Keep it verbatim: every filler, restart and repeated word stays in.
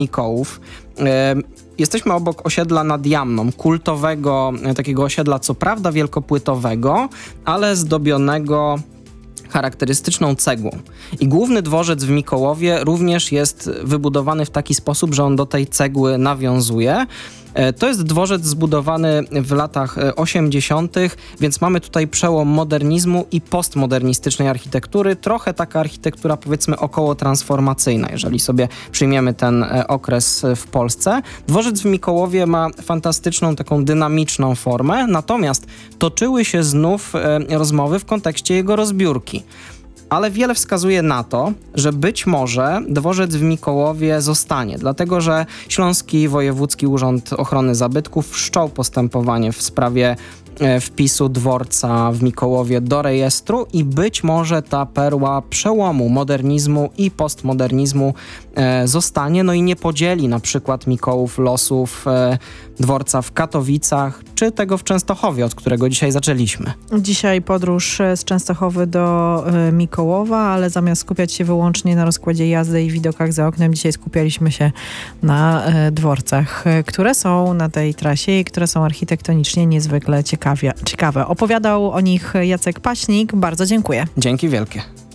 Mikołów. E, Jesteśmy obok osiedla nad Jamną, kultowego takiego osiedla, co prawda wielkopłytowego, ale zdobionego charakterystyczną cegłą. I główny dworzec w Mikołowie również jest wybudowany w taki sposób, że on do tej cegły nawiązuje. To jest dworzec zbudowany w latach osiemdziesiątych, więc mamy tutaj przełom modernizmu i postmodernistycznej architektury. Trochę taka architektura, powiedzmy, około transformacyjna, jeżeli sobie przyjmiemy ten okres w Polsce. Dworzec w Mikołowie ma fantastyczną, taką dynamiczną formę, natomiast toczyły się znów rozmowy w kontekście jego rozbiórki. Ale wiele wskazuje na to, że być może dworzec w Mikołowie zostanie, dlatego że Śląski Wojewódzki Urząd Ochrony Zabytków wszczął postępowanie w sprawie wpisu dworca w Mikołowie do rejestru i być może ta perła przełomu modernizmu i postmodernizmu e, zostanie, no i nie podzieli na przykład Mikołów losów e, dworca w Katowicach czy tego w Częstochowie, od którego dzisiaj zaczęliśmy. Dzisiaj podróż z Częstochowy do e, Mikołowa, ale zamiast skupiać się wyłącznie na rozkładzie jazdy i widokach za oknem, dzisiaj skupialiśmy się na e, dworcach, e, które są na tej trasie i które są architektonicznie niezwykle ciekawe. Ciekawe. Opowiadał o nich Jacek Paśnik. Bardzo dziękuję. Dzięki wielkie.